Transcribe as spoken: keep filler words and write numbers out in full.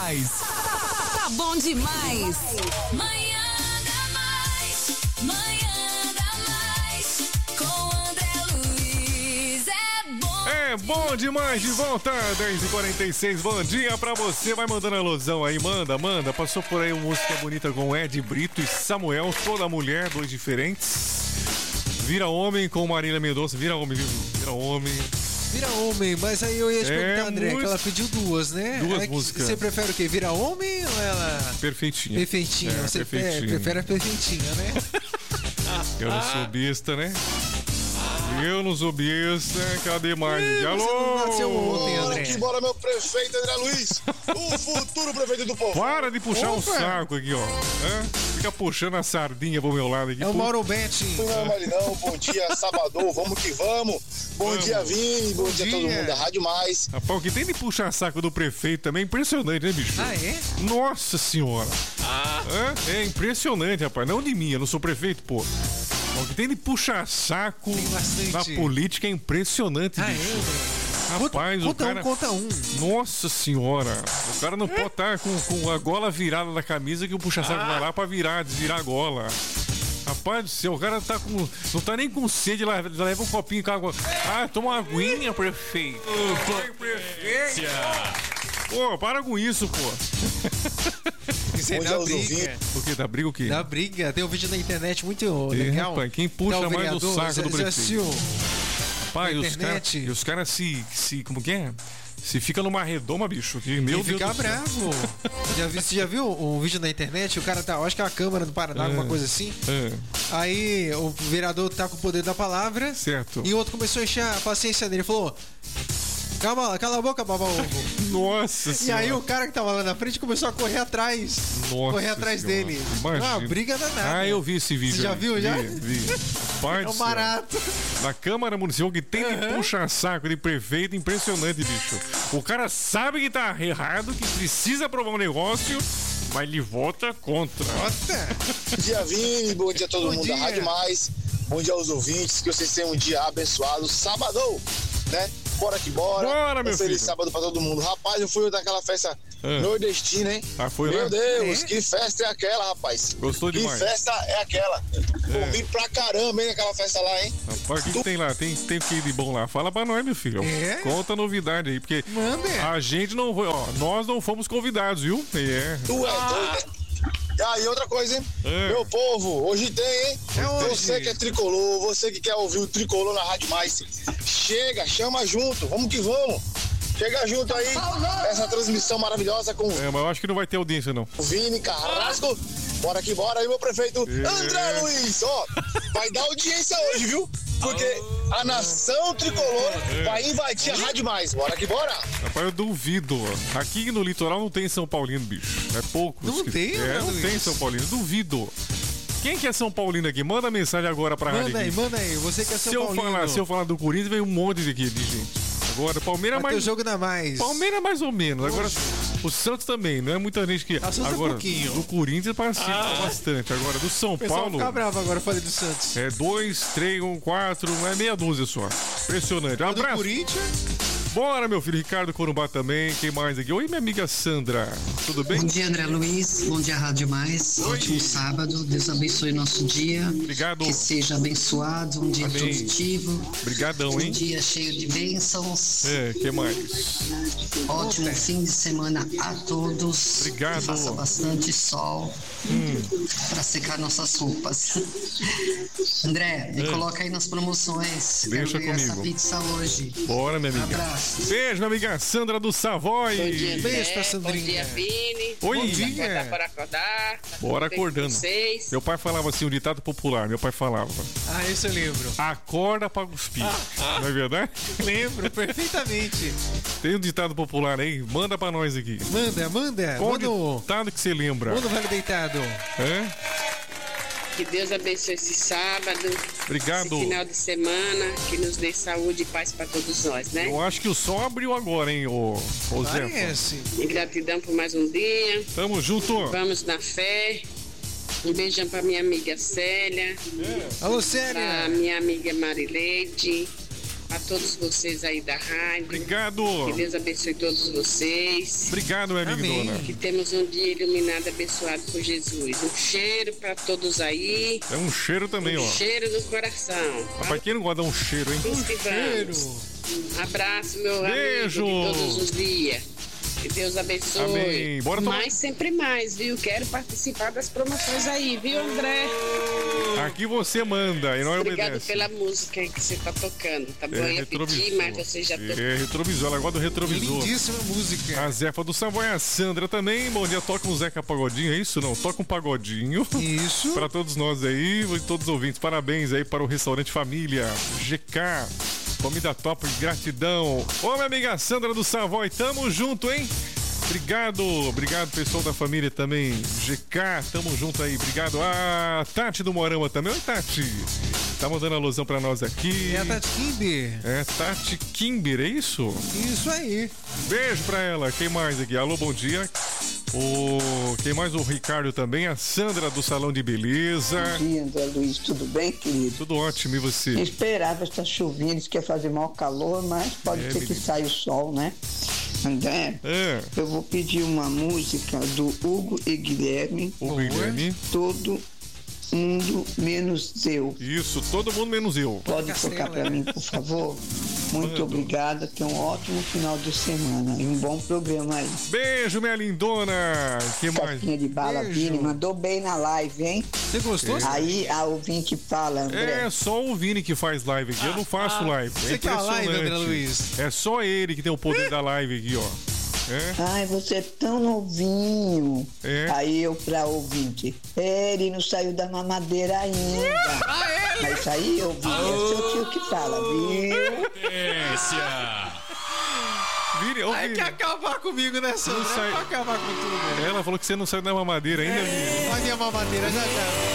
mais. Tá bom demais. Manhã da Mais, Manhã da Mais, com André Luiz, é bom. É bom demais, de volta, dez e quarenta e seis, bom dia pra você, vai mandando alusão aí, manda, manda, passou por aí uma música bonita com Ed Brito e Samuel, Toda Mulher, dois diferentes, Vira Homem com Marília Mendonça, Vira Homem, Vira Homem... Vira Homem, mas aí eu ia te É perguntar, André, muito- que ela pediu duas, né? Duas É que músicas. Você prefere o quê? Vira Homem ou ela... Perfeitinha. Perfeitinha, É, você perfeitinha. prefere a perfeitinha, né? Eu não sou besta, né? Eu não sou besta, cadê mais? Ih, você não nasceu Alô! ontem, Bora André. que bora, meu prefeito André Luiz, o futuro prefeito do povo. Para de puxar o Opa! saco aqui, ó. Hã? Fica puxando a sardinha pro meu lado aqui. É o Pu- Mauro Betti. Não, Marinão, bom dia, sabadão, vamos que vamos. Bom Vamos. dia, Vini, bom, Bom dia a todo dia. mundo da Rádio Mais. Rapaz, o que tem de puxar saco do prefeito também é impressionante, né, bicho? Ah, é? Nossa senhora! Hã? É impressionante, rapaz. Não de mim, eu não sou prefeito, pô. O que tem de puxar saco Tem bastante. na política é impressionante, Ah, é, bicho. André? Rapaz, o Conta cara... um, conta um. Nossa senhora! O cara não pode estar com, com a gola virada da camisa que o puxa-saco vai lá pra virar, desvirar a gola. Rapaz do céu, o cara tá com. Não tá nem com sede, lá, leva um copinho com água. Ah, toma uma aguinha, prefeito. Ai, prefeito. Pô, para com isso, pô. Isso aí Bom dá dia aos briga. ouvintes. O que? Dá briga o quê? Dá briga. Tem um vídeo na internet muito Ih, legal. rapaz, quem puxa Tá, mais o vereador, saco já- do já prefeito? assistiu? Pai, na os caras internet. os cara se, se. Como que é? Se fica numa redoma, bicho. Que, meu E Deus fica do céu. bravo. já vi, você já viu um vídeo na internet? O cara tá, acho que é a Câmara do Paraná, É. alguma coisa assim. É, Aí o vereador tá com o poder da palavra. certo. E o outro começou a encher a paciência dele. Falou: Calma, cala a boca, baba ovo. Nossa E senhora. aí o cara que tava lá na frente começou a correr atrás. Nossa correr atrás senhora. dele. Imagina. Ah, briga danada. Ah, eu vi esse vídeo. Você já aí. viu, já? Vi, vi. Pai É do um céu. barato. Na Câmara Municipal que tem de puxar saco de prefeito, impressionante, bicho. O cara sabe que tá errado, que precisa aprovar um negócio, mas ele vota contra. Nossa. Bom dia, Vini, bom dia a todo Bom mundo dia. da Rádio Mais. Bom dia aos ouvintes, que vocês tenham um dia abençoado, sabadão, né? Bora que bora. Bora, meu um feliz filho. sábado pra todo mundo. Rapaz, eu fui daquela festa Ah. nordestina, hein? Ah, foi Meu lá? Deus, É? que festa é aquela, rapaz? Gostou que demais. festa é aquela? Ouvi pra caramba, hein, aquela festa lá, hein? Rapaz, o que, que tem lá? Tem, tem o que de bom lá? Fala pra nós, meu filho. É? Conta a novidade aí, porque Manda. a gente não foi, ó, nós não fomos convidados, viu? É. Tu é doido, hein? Ah, e outra coisa, hein? É. Meu povo, hoje tem, hein? É hoje. Você que é tricolor, você que quer ouvir o tricolor na Rádio Mais, chega, chama junto, vamos que vamos. Chega junto aí, essa transmissão maravilhosa com É, mas eu acho que não vai ter audiência, não. o Vini Carrasco. Bora que bora aí, meu prefeito É. André Luiz. Ó, vai dar audiência hoje, viu? Porque a nação tricolor vai invadir a Rádio Mais. Bora que bora. Rapaz, eu duvido. ó. Aqui no litoral não tem São Paulino, bicho. É poucos. Não que- tem, É, André não Luiz? tem São Paulino. Duvido. Quem que é São Paulino aqui? Manda mensagem agora pra rádio Manda aí, aqui. manda aí. Você que é São Se eu, Paulino. falar, se eu falar do Corinthians, vem um monte de, aqui, de gente. Agora, Palmeiras é Vai ter o mais. jogo da mais. Palmeiras é mais ou menos. Agora, o Santos também. Não é muita gente que. Ah, o Santos é agora, pouquinho. do Corinthians participa bastante. Agora, do São O pessoal Paulo. fica bravo agora, eu falei do Santos. É dois, três, um, quatro, é meia dúzia só. Impressionante. Um Do abraço. Corinthians. Bora, meu filho. Ricardo Corumbá também. Quem mais aqui? Oi, minha amiga Sandra. Tudo bem? Bom dia, André Luiz. Bom dia, Rádio Mais. Ótimo sábado. Deus abençoe nosso dia. Obrigado. Que seja abençoado, um dia Amém. positivo. Obrigadão, Um hein? dia cheio de bênçãos. É, que mais? Ótimo fim de semana a todos. Obrigado. Que faça bastante sol para secar nossas roupas. André, me É. coloca aí nas promoções. Deixa Quero ganhar essa comigo. pizza hoje. Bora, minha amiga. Abraço. Beijo, minha amiga Sandra do Savoy. Bom dia, Beijo pra André. Sandrinha. Bom dia, Vini. Oi. Bom dia. Acordar para acordar. Bora Tudo bem com acordando. Vocês. Meu pai falava assim, um ditado popular. Meu pai falava: Ah, isso eu lembro. acorda pra cuspir. Não é verdade? Lembro perfeitamente. Tem um ditado popular aí? Manda pra nós aqui. Manda, manda. Qual Manda o, ditado que você lembra? manda o Vale Deitado. É? Que Deus abençoe esse sábado. Obrigado. Esse final de semana. Que nos dê saúde e paz para todos nós, né? Eu acho que o sol abriu agora, hein, ô, ô Zé. Parece. E gratidão por mais um dia. Tamo junto. Vamos na fé. Um beijão para minha amiga Célia. Alô, Para Célia. minha amiga Marileide. a todos vocês aí da rádio. Obrigado. Que Deus abençoe todos vocês. Obrigado, minha lindona. Que temos um dia iluminado, abençoado por Jesus. Um cheiro pra todos aí. É um cheiro também, um ó. cheiro no coração. Rapaz, quem não gosta de um cheiro, hein? Um cheiro. Um abraço, meu Beijo. amigo de todos os dias. Que Deus abençoe. Amém. Bora tomar... Mais, sempre mais, viu? Quero participar das promoções aí, viu, André? Aqui você manda e nós Obrigado obedece. pela música aí que você tá tocando, tá bom? É, Eu ia retrovisor. pedir, mas você já tocou. É, retrovisor, ela gosta do retrovisor. Lindíssima música. A Zefa do Savoy, a Sandra também. Bom dia, toca um Zeca Pagodinho, é isso? Não, toca um pagodinho. Isso. Para todos nós aí e todos os ouvintes. Parabéns aí para o Restaurante Família G K. Comida top, gratidão. Ô, minha amiga Sandra do Savoy, tamo junto, hein? Obrigado, obrigado pessoal da família também, G K, tamo junto aí, obrigado. A Tati do Morama também, oi Tati, tá mandando alusão pra nós aqui. É a Tati Kimber. É Tati Kimber, é isso? Isso aí. Beijo pra ela, quem mais aqui? Alô, bom dia. O... Quem mais? O Ricardo também, a Sandra do Salão de Beleza. Bom dia, André Luiz, tudo bem, querido? Tudo ótimo, e você? Eu esperava estar chovendo, isso quer fazer maior calor, mas pode É, ser menino. que saia o sol, né? André, É. eu vou pedir uma música do Hugo e Guilherme. O Guilherme. Todo mundo menos eu. Isso, todo mundo menos eu. Pode tocar pra mim, por favor? Muito Mando. obrigada, tenha um ótimo final de semana e um bom programa aí. Beijo, minha lindona. Que mais? Casquinha de bala, Beijo. Vini, mandou bem na live, hein? Você gostou? Aí a ouvinte fala, André. É só o Vini que faz live aqui, eu não faço live. É Você quer a live, impressionante. André Luiz? É só ele que tem o poder da live aqui, ó. É? Ai, você é tão novinho. É. Aí eu pra ouvinte. É, ele não saiu da mamadeira ainda. Mas isso aí, ouvinte, é seu tio que fala, viu? Vini, ô, Aí Vini. quer acabar comigo, né, Sandra? Não sai- É pra acabar com tudo. Ela falou que você não saiu da mamadeira ainda, Vini. Olha a minha mamadeira já já.